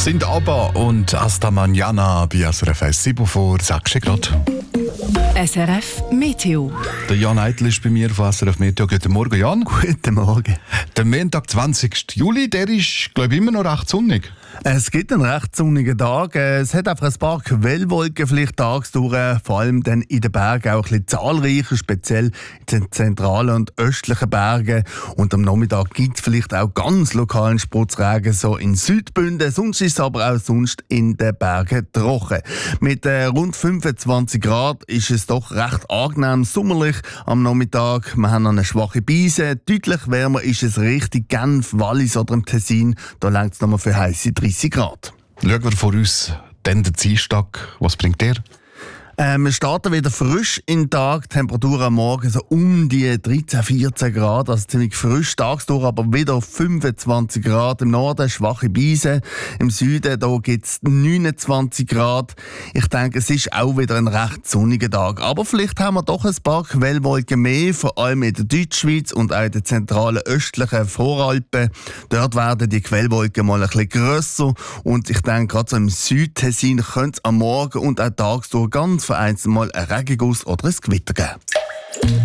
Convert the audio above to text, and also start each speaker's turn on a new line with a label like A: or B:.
A: sind ABBA und Hasta Mañana bei SRF 7 vor 6 Grad.
B: SRF Meteo.
A: Der Jan Eitel ist bei mir von SRF Meteo. Guten Morgen, Jan.
C: Guten Morgen.
A: Der Montag, 20. Juli, der ist, glaube ich, immer noch recht sonnig.
C: Es gibt einen recht sonnigen Tag. Es hat einfach ein paar Quellwolken vielleicht tagsdurch, vor allem dann in den Bergen auch ein bisschen zahlreicher, speziell in den zentralen und östlichen Bergen. Und am Nachmittag gibt es vielleicht auch ganz lokalen Spritzregen, so in Südbünden. Sonst ist es aber auch sonst in den Bergen trocken. Mit rund 25 Grad ist es doch recht angenehm sommerlich am Nachmittag. Wir haben noch eine schwache Brise. Deutlich wärmer ist es Richtung Genf, Wallis oder im Tessin. Da reicht es nochmal für heisse 30 Grad.
A: Schauen wir vor uns dann den Dienstag. Was bringt der?
C: Wir starten wieder frisch in den Tag. Die Temperatur am Morgen so um die 13, 14 Grad, also ziemlich frisch. Tagsdurch aber wieder 25 Grad. Im Norden schwache Brise. Im Süden gibt es 29 Grad. Ich denke, es ist auch wieder ein recht sonniger Tag. Aber vielleicht haben wir doch ein paar Quellwolken mehr, vor allem in der Deutschschweiz und auch in den zentralen östlichen Voralpen. Dort werden die Quellwolken mal ein bisschen grösser. Und ich denke, gerade so im Südtessin könnte es am Morgen und auch tagsdurch ganz vereinzelt mal einen Regenguss oder ein Gewitter geben.